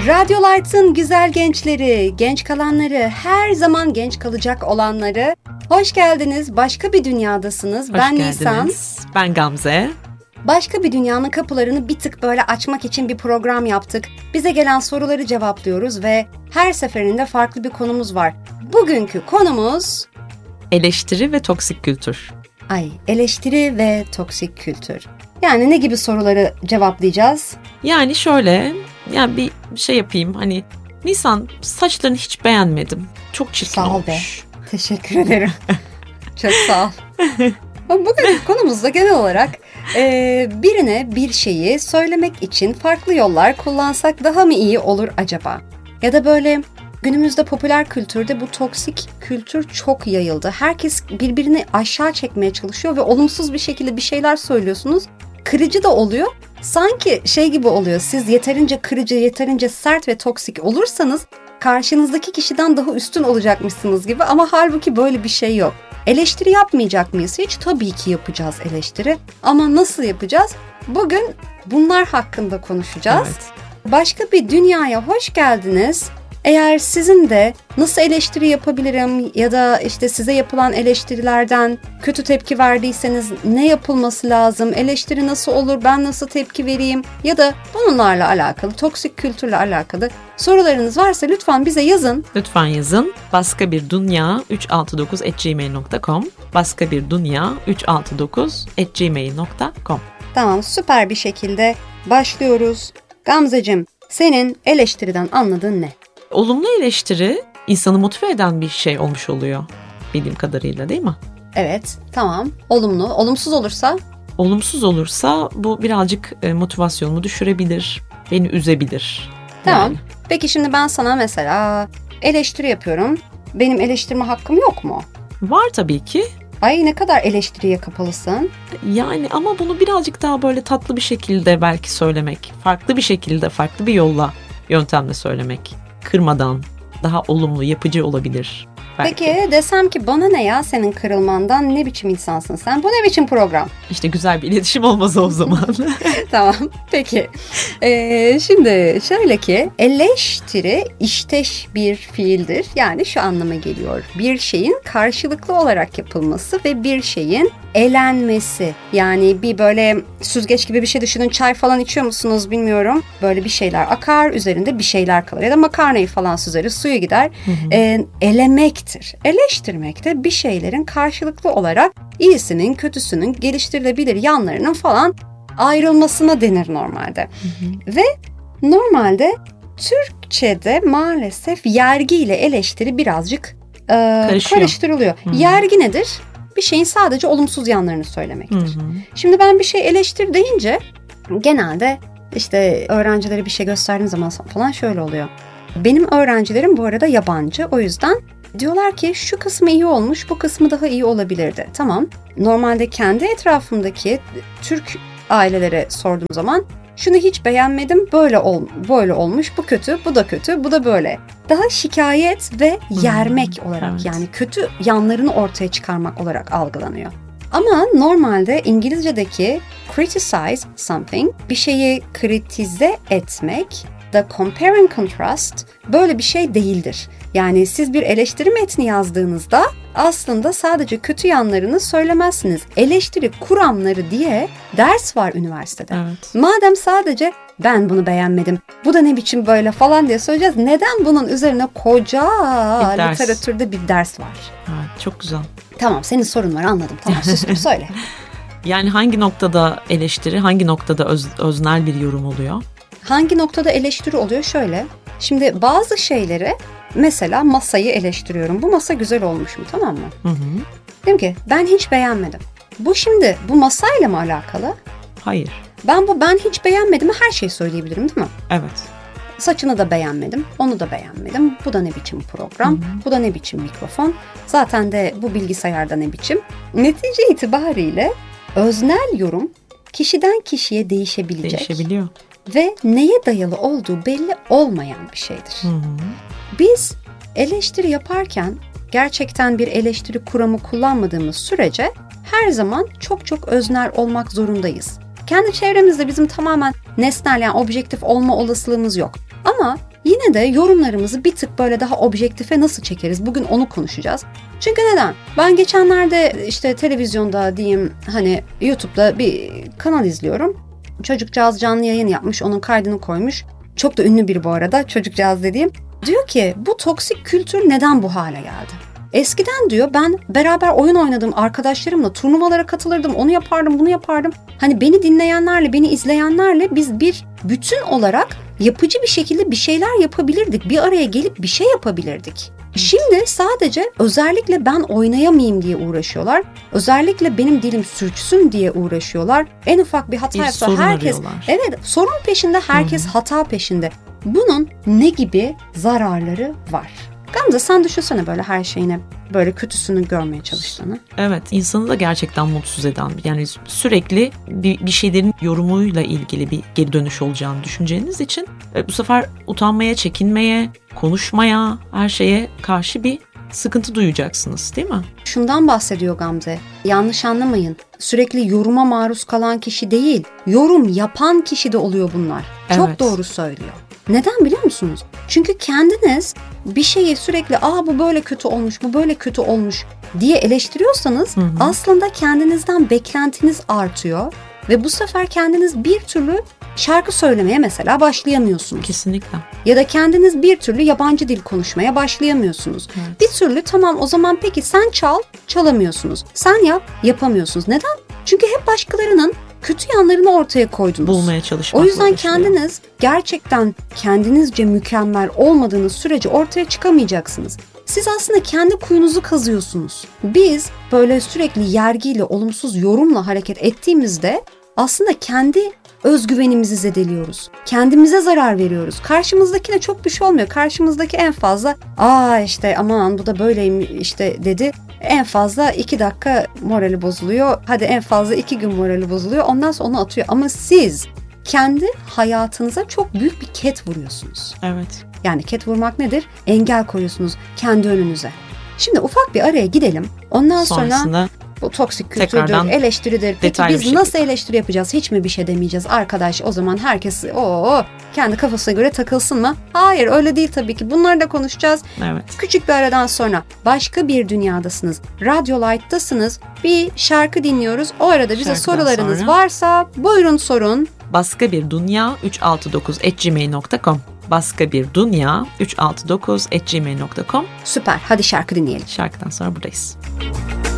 Radyo Lights'ın güzel gençleri, genç kalanları, her zaman genç kalacak olanları, hoş geldiniz. Başka bir dünyadasınız. Hoş ben geldiniz. Nisan. Ben Gamze. Başka bir dünyanın kapılarını bir tık böyle açmak için bir program yaptık. Bize gelen soruları cevaplıyoruz ve her seferinde farklı bir konumuz var. Bugünkü konumuz... Eleştiri ve toksik kültür. Eleştiri ve toksik kültür. Yani ne gibi soruları cevaplayacağız? Yani şöyle, bir şey yapayım. Hani Nisan, saçlarını hiç beğenmedim. Çok çirkin sağ ol olmuş. Be. Teşekkür ederim. Çok sağ ol. Bugünkü konumuzda genel olarak birine bir şeyi söylemek için farklı yollar kullansak daha mı iyi olur acaba? Ya da böyle günümüzde popüler kültürde bu toksik kültür çok yayıldı. Herkes birbirini aşağı çekmeye çalışıyor ve olumsuz bir şekilde bir şeyler söylüyorsunuz. Kırıcı da oluyor. Sanki şey gibi oluyor. Siz yeterince kırıcı, yeterince sert ve toksik olursanız karşınızdaki kişiden daha üstün olacakmışsınız gibi, ama halbuki böyle bir şey yok. Eleştiri yapmayacak mıyız hiç? Tabii ki yapacağız eleştiri. Ama nasıl yapacağız? Bugün bunlar hakkında konuşacağız. Evet. Başka bir dünyaya hoş geldiniz. Eğer sizin de nasıl eleştiri yapabilirim ya da işte size yapılan eleştirilerden kötü tepki verdiyseniz ne yapılması lazım, eleştiri nasıl olur, ben nasıl tepki vereyim ya da bunlarla alakalı, toksik kültürle alakalı sorularınız varsa lütfen bize yazın. Lütfen yazın. baskabirdünya369@gmail.com baskabirdünya369@gmail.com. Tamam, süper bir şekilde başlıyoruz. Gamzeciğim, senin eleştiriden anladığın ne? Olumlu eleştiri insanı motive eden bir şey olmuş oluyor. Bildiğim kadarıyla, değil mi? Evet, tamam. Olumlu. Olumsuz olursa? Olumsuz olursa bu birazcık motivasyonumu düşürebilir, beni üzebilir. Tamam. Yani. Peki şimdi ben sana mesela eleştiri yapıyorum. Benim eleştirme hakkım yok mu? Var tabii ki. Ay, ne kadar eleştiriye kapalısın. Yani ama bunu birazcık daha böyle tatlı bir şekilde belki söylemek, farklı bir şekilde, farklı bir yöntemle söylemek, kırmadan, daha olumlu, yapıcı olabilir belki. Peki desem ki bana ne ya senin kırılmandan, ne biçim insansın sen, bu ne biçim program? İşte güzel bir iletişim olmaz o zaman. Tamam, peki. Şimdi şöyle ki, eleştiri işteş bir fiildir. Yani şu anlama geliyor: bir şeyin karşılıklı olarak yapılması ve bir şeyin elenmesi. Yani bir böyle süzgeç gibi bir şey düşünün. Çay falan içiyor musunuz bilmiyorum. Böyle bir şeyler akar, üzerinde bir şeyler kalır. Ya da makarnayı falan süzeriz, suyu gider. Elemektir. Eleştirmek de bir şeylerin karşılıklı olarak iyisinin, kötüsünün, geliştirilebilir yanlarının falan ayrılmasına denir normalde. Ve normalde Türkçe'de maalesef yergi ile eleştiri birazcık karıştırılıyor. Yergi nedir? Bir şeyin sadece olumsuz yanlarını söylemektir. Şimdi ben bir şey eleştir deyince genelde işte öğrencilere bir şey gösterdiğim zaman falan şöyle oluyor. Benim öğrencilerim bu arada yabancı, o yüzden diyorlar ki şu kısmı iyi olmuş, bu kısmı daha iyi olabilirdi. Tamam. Normalde kendi etrafımdaki Türk ailelere sorduğum zaman şunu hiç beğenmedim, böyle olmuş, bu kötü, bu da kötü, bu da böyle. Daha şikayet ve yermek olarak, evet. Yani kötü yanlarını ortaya çıkarmak olarak algılanıyor. Ama normalde İngilizce'deki criticize something, bir şeyi kritize etmek, the compare and contrast böyle bir şey değildir. Yani siz bir eleştiri metni yazdığınızda aslında sadece kötü yanlarını söylemezsiniz. Eleştiri kuramları diye ders var üniversitede. Evet. Madem sadece ben bunu beğenmedim, bu da ne biçim böyle falan diye söyleyeceğiz, neden bunun üzerine koca literatürde bir ders var? Evet, çok güzel. Tamam, senin sorun var, anladım. Tamam, sustum, söyle. Yani hangi noktada eleştiri, hangi noktada öznel bir yorum oluyor? Hangi noktada eleştiri oluyor? Şöyle, şimdi bazı şeyleri, mesela masayı eleştiriyorum. Bu masa güzel olmuş mu, tamam mı? Diyorum ki ben hiç beğenmedim. Bu şimdi bu masayla mı alakalı? Hayır. Ben hiç beğenmedim, her şeyi söyleyebilirim değil mi? Evet. Saçını da beğenmedim, onu da beğenmedim. Bu da ne biçim program, bu da ne biçim mikrofon. Zaten de bu bilgisayarda ne biçim. Netice itibariyle öznel yorum kişiden kişiye Değişebiliyor. Ve neye dayalı olduğu belli olmayan bir şeydir. Biz eleştiri yaparken gerçekten bir eleştiri kuramı kullanmadığımız sürece her zaman çok çok öznel olmak zorundayız. Kendi çevremizde bizim tamamen nesnel, yani objektif olma olasılığımız yok. Ama yine de yorumlarımızı bir tık böyle daha objektife nasıl çekeriz? Bugün onu konuşacağız. Çünkü neden? Ben geçenlerde işte televizyonda diyeyim, hani YouTube'da bir kanal izliyorum. Çocukcağız canlı yayın yapmış, onun kaydını koymuş. Çok da ünlü biri bu arada, çocukcağız dediğim. Diyor ki bu toksik kültür neden bu hale geldi? Eskiden diyor ben beraber oyun oynadığım arkadaşlarımla turnuvalara katılırdım, onu yapardım, bunu yapardım. Hani beni dinleyenlerle, beni izleyenlerle biz bir bütün olarak yapıcı bir şekilde bir şeyler yapabilirdik. Bir araya gelip bir şey yapabilirdik. Şimdi sadece özellikle ben oynayamayayım diye uğraşıyorlar. Özellikle benim dilim sürçsün diye uğraşıyorlar. En ufak bir hata yapsa herkes... Arıyorlar. Evet, sorun peşinde, herkes hata peşinde. Bunun ne gibi zararları var? Gamze, sen düşünsene böyle her şeyine böyle kötüsünü görmeye çalıştığını. Evet, insanı da gerçekten mutsuz eden, yani sürekli bir şeylerin yorumuyla ilgili bir geri dönüş olacağını düşüneceğiniz için bu sefer utanmaya, çekinmeye, konuşmaya, her şeye karşı bir sıkıntı duyacaksınız, değil mi? Şundan bahsediyor Gamze, yanlış anlamayın. Sürekli yoruma maruz kalan kişi değil, yorum yapan kişi de oluyor bunlar. Evet. Çok doğru söylüyor. Neden biliyor musunuz? Çünkü kendiniz bir şeyi sürekli bu böyle kötü olmuş, bu böyle kötü olmuş diye eleştiriyorsanız aslında kendinizden beklentiniz artıyor ve bu sefer kendiniz bir türlü şarkı söylemeye mesela başlayamıyorsunuz. Kesinlikle. Ya da kendiniz bir türlü yabancı dil konuşmaya başlayamıyorsunuz. Evet. Bir türlü tamam o zaman peki sen çal, çalamıyorsunuz. Sen yap, yapamıyorsunuz. Neden? Çünkü hep başkalarının kötü yanlarını ortaya koydunuz. Bulmaya çalışmak. O yüzden kendiniz gerçekten kendinizce mükemmel olmadığınız sürece ortaya çıkamayacaksınız. Siz aslında kendi kuyunuzu kazıyorsunuz. Biz böyle sürekli yergiyle, olumsuz yorumla hareket ettiğimizde aslında kendi özgüvenimizi zedeliyoruz. Kendimize zarar veriyoruz. Karşımızdakine çok bir şey olmuyor. Karşımızdaki en fazla işte aman bu da böyleymiş işte dedi. En fazla 2 dakika morali bozuluyor. Hadi en fazla 2 gün morali bozuluyor. Ondan sonra onu atıyor. Ama siz kendi hayatınıza çok büyük bir ket vuruyorsunuz. Evet. Yani ket vurmak nedir? Engel koyuyorsunuz kendi önünüze. Şimdi ufak bir araya gidelim. Ondan sonra bu toksik kültürdür, eleştiridir. Peki biz nasıl eleştiri yapacağız? Hiç mi bir şey demeyeceğiz? Arkadaş o zaman herkes kendi kafasına göre takılsın mı? Hayır, öyle değil tabii ki. Bunları da konuşacağız. Evet. Küçük bir aradan sonra başka bir dünyadasınız. Radyo Light'tasınız. Bir şarkı dinliyoruz. O arada bize sorularınız varsa buyurun sorun. baskabirdünya369@gmail.com baskabirdünya369@gmail.com. Süper. Hadi şarkı dinleyelim. Şarkıdan sonra buradayız.